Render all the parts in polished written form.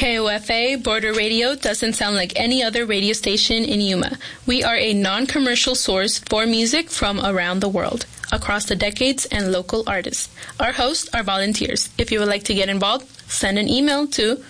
KOFA Border Radio doesn't sound like any other radio station in Yuma. We are a non-commercial source for music from around the world, across the decades and local artists. Our hosts are volunteers. If you would like to get involved, send an email to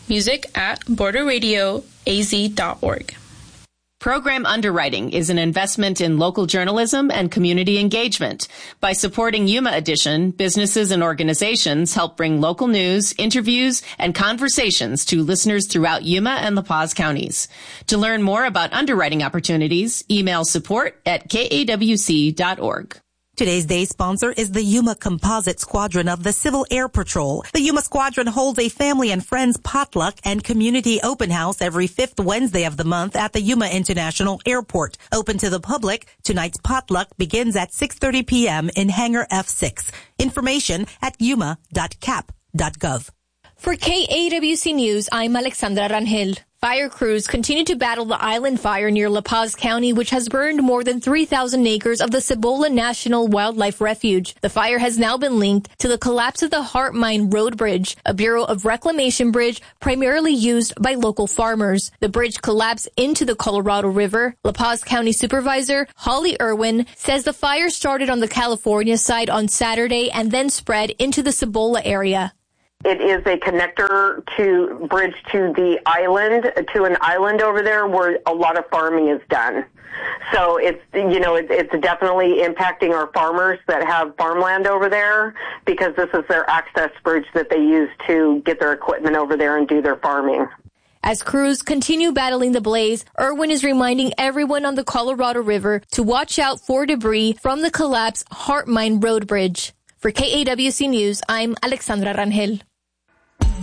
music@borderradioaz.org. Program Underwriting is an investment in local journalism and community engagement. By supporting Yuma Edition, businesses and organizations help bring local news, interviews, and conversations to listeners throughout Yuma and La Paz counties. To learn more about underwriting opportunities, email support@kawc.org. Today's day sponsor is the Yuma Composite Squadron of the Civil Air Patrol. The Yuma Squadron holds a family and friends potluck and community open house every 5th Wednesday of the month at the Yuma International Airport. Open to the public, tonight's potluck begins at 6:30 p.m. in Hangar F6. Information at yuma.cap.gov. For KAWC News, I'm Alexandra Rangel. Fire crews continue to battle the island fire near La Paz County, which has burned more than 3,000 acres of the Cibola National Wildlife Refuge. The fire has now been linked to the collapse of the Heart Mine Road Bridge, a Bureau of Reclamation bridge primarily used by local farmers. The bridge collapsed into the Colorado River. La Paz County Supervisor Holly Irwin says the fire started on the California side on Saturday and then spread into the Cibola area. It is a connector to bridge to the island, to an island over there where a lot of farming is done. So it's definitely impacting our farmers that have farmland over there because this is their access bridge that they use to get their equipment over there and do their farming. As crews continue battling the blaze, Irwin is reminding everyone on the Colorado River to watch out for debris from the collapsed Heart Mine Road Bridge. For KAWC News, I'm Alexandra Rangel.